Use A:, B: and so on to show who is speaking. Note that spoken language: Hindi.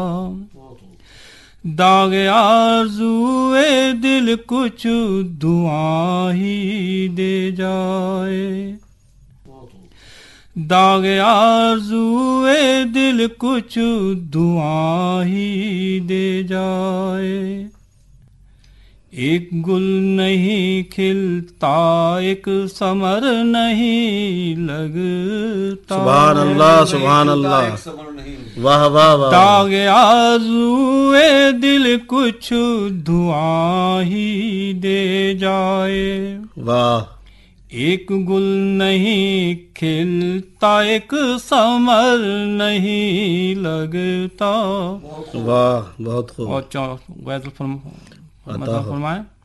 A: दाग आरज़ूए दिल कुछ दुआ ही दे जाए, दाग आरज़ूए दिल कुछ दुआ ही दे जाए। एक गुल नहीं खिलता, एक समर नहीं लगता,
B: सुभान अल्लाह सुभान अल्लाह, वाह वाह वाह।
A: दाग आरज़ूए दिल कुछ दुआ ही दे जाए,
B: वाह।
A: एक गुल नहीं खिलता, एक समर नहीं लगता।
B: वाह बहुत खूब।
A: और फरमाए।